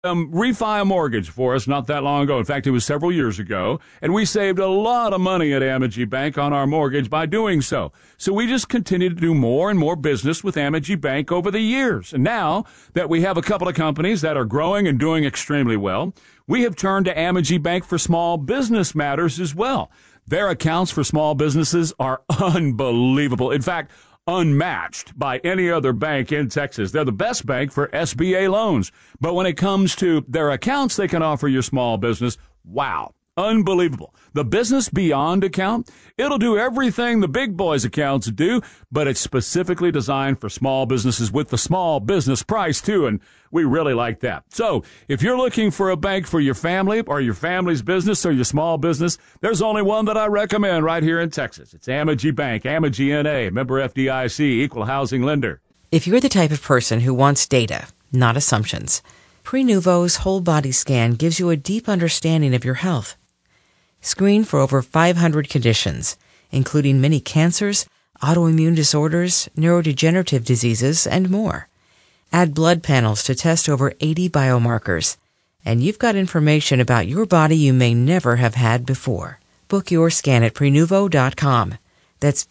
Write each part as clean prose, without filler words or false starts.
refi a mortgage for us not that long ago. In fact, it was several years ago, and we saved a lot of money at Amegy Bank on our mortgage by doing so. So we just continue to do more and more business with Amegy Bank over the years. And now that we have a couple of companies that are growing and doing extremely well, we have turned to Amegy Bank for small business matters as well. Their accounts for small businesses are unbelievable. In fact, unmatched by any other bank in Texas. They're the best bank for SBA loans. But when it comes to their accounts they can offer your small business, wow, unbelievable. The Business Beyond account, it'll do everything the big boys accounts do, but it's specifically designed for small businesses with the small business price too, and we really like that. So if you're looking for a bank for your family or your family's business or your small business, there's only one that I recommend right here in Texas. It's Amegy Bank, Amegy NA, member FDIC, equal housing lender. If you're the type of person who wants data, not assumptions, Prenuvo's whole body scan gives you a deep understanding of your health. Screen for over 500 conditions, including many cancers, autoimmune disorders, neurodegenerative diseases, and more. Add blood panels to test over 80 biomarkers, and you've got information about your body you may never have had before. Book your scan at Prenuvo.com. That's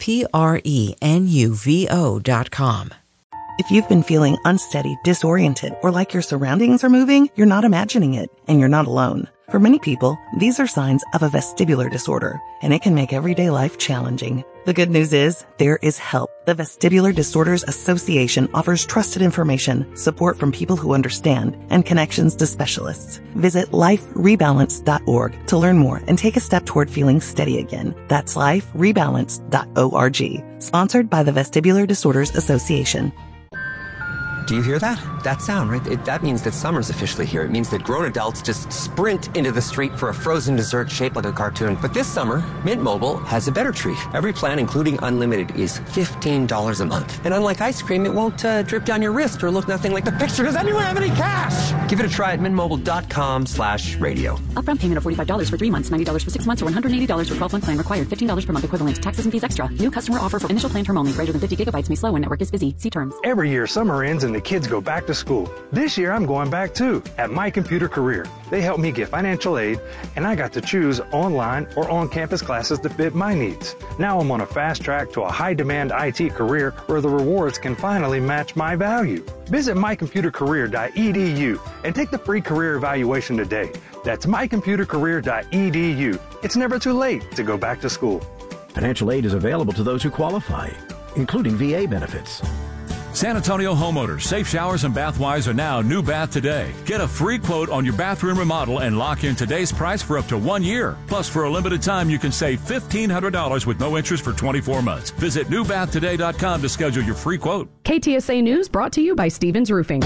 Prenuvo.com. If you've been feeling unsteady, disoriented, or like your surroundings are moving, you're not imagining it, and you're not alone. For many people, these are signs of a vestibular disorder, and it can make everyday life challenging. The good news is, there is help. The Vestibular Disorders Association offers trusted information, support from people who understand, and connections to specialists. Visit liferebalance.org to learn more and take a step toward feeling steady again. That's liferebalance.org. Sponsored by the Vestibular Disorders Association. Do you hear that? That sound, right? That means that summer's officially here. It means that grown adults just sprint into the street for a frozen dessert shaped like a cartoon. But this summer, Mint Mobile has a better treat. Every plan, including unlimited, is $15 a month. And unlike ice cream, it won't drip down your wrist or look nothing like the picture. Does anyone have any cash? Give it a try at mintmobile.com/radio. Upfront payment of $45 for 3 months, $90 for 6 months, or $180 for 12-month plan required. $15 per month equivalent. Taxes and fees extra. New customer offer for initial plan term only. Greater than 50 gigabytes may slow when network is busy. See terms. Every year, summer ends and the kids go back to school. This year, I'm going back too, at My Computer Career. They helped me get financial aid, and I got to choose online or on-campus classes that fit my needs. Now I'm on a fast track to a high-demand IT career where the rewards can finally match my value. Visit mycomputercareer.edu and take the free career evaluation today. That's mycomputercareer.edu. It's never too late to go back to school. Financial aid is available to those who qualify, including VA benefits. San Antonio homeowners, Safe Showers and Bathwise are now New Bath Today. Get a free quote on your bathroom remodel and lock in today's price for up to 1 year. Plus, for a limited time, you can save $1,500 with no interest for 24 months. Visit newbathtoday.com to schedule your free quote. KTSA News brought to you by Stevens Roofing.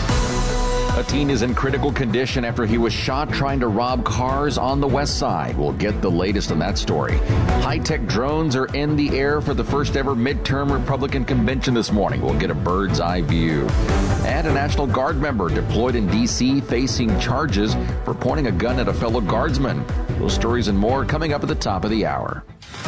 A teen is in critical condition after he was shot trying to rob cars on the west side. We'll get the latest on that story. High-tech drones are in the air for the first ever midterm Republican convention this morning. We'll get a bird's eye view. And a National Guard member deployed in D.C. facing charges for pointing a gun at a fellow guardsman. Those stories and more coming up at the top of the hour.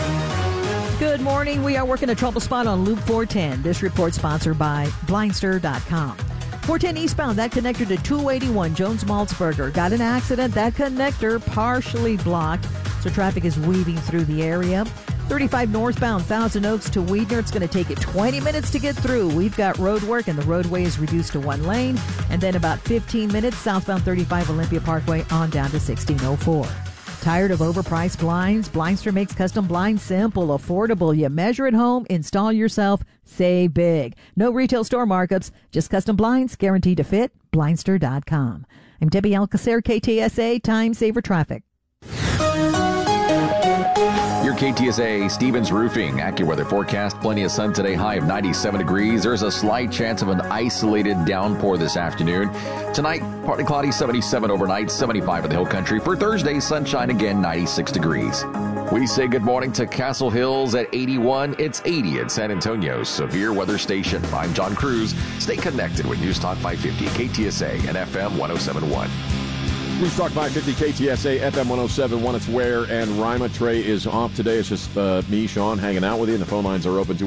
Good morning. We are working a trouble spot on Loop 410. This report sponsored by Blindster.com. 410 eastbound, that connector to 281 Jones-Maltzberger. Got an accident. That connector partially blocked, so traffic is weaving through the area. 35 northbound, Thousand Oaks to Weidner. It's going to take it 20 minutes to get through. We've got road work, and the roadway is reduced to 1 lane. And then about 15 minutes, southbound 35 Olympia Parkway on down to 1604. Tired of overpriced blinds? Blindster makes custom blinds simple, affordable. You measure at home, install yourself, save big. No retail store markups, just custom blinds guaranteed to fit. Blindster.com. I'm Debbie Alcacer, KTSA Time Saver Traffic. Your KTSA Stevens Roofing AccuWeather forecast. Plenty of sun today, high of 97 degrees. There's a slight chance of an isolated downpour this afternoon. Tonight, partly cloudy, 77 overnight, 75 in the hill country. For Thursday, sunshine again, 96 degrees. We say good morning to Castle Hills at 81. It's 80 at San Antonio's severe weather station. I'm John Cruz. Stay connected with News Talk 550, KTSA and FM 1071. News Talk 550 KTSA FM 1071. It's Ware and Rima. Trey is off today. It's just me, Sean, hanging out with you. And the phone lines are open,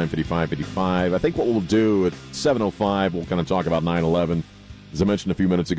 210-599-5555. I think what we'll do at 7:05, we'll kind of talk about 9/11. As I mentioned a few minutes ago,